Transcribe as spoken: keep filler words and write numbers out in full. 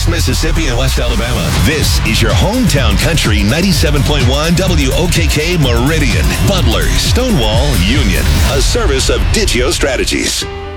East Mississippi and West Alabama. This is your hometown country ninety-seven point one W O K K Meridian, Butler, Stonewall, Union. A service of Digio Strategies.